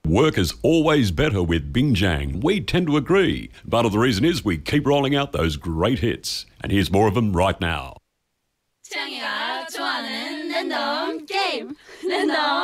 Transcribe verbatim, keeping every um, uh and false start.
Work is always better with Bingjang. We tend to agree. Part of the reason is we keep rolling out those great hits. And here's more of them right now. 취향이가 좋아하는 랜덤 게임 랜덤